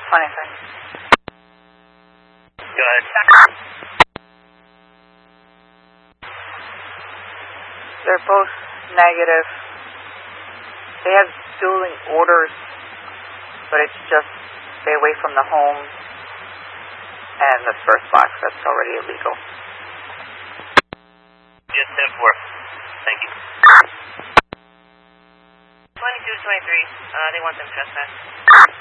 Go ahead. They're both negative. They have dueling orders, but it's just stay away from the home and the first box. That's already illegal. Just 10-4. Thank you. 22-23. They want them trespass.